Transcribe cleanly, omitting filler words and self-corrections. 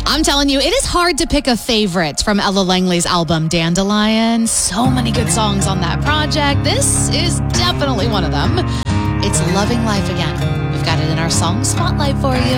I'm telling you, it is hard to pick a favorite from Ella Langley's album Dandelion. So many good songs on that project. This is definitely one of them. It's Loving Life Again. We've got it in our song spotlight for you.